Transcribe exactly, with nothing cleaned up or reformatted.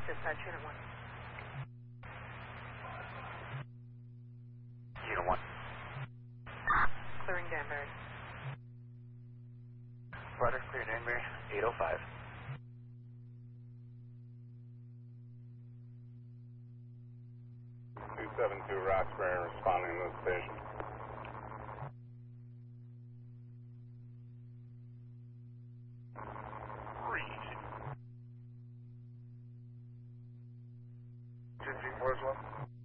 Dispatch Unit one. Unit one. Clearing Danbury. Roger, clear Danbury, eight oh five. two seven two Roxbury responding to the station. Read. Changing more as well?